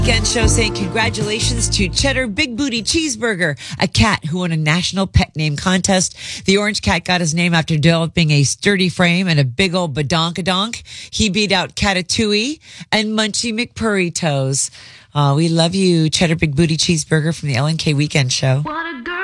Weekend Show saying congratulations to Cheddar Big Booty Cheeseburger, a cat who won a national pet name contest. The orange cat got his name after developing a sturdy frame and a big old badonkadonk. He beat out Catatouille and Munchie McPurry Toes. We love you, Cheddar Big Booty Cheeseburger from the LNK Weekend Show.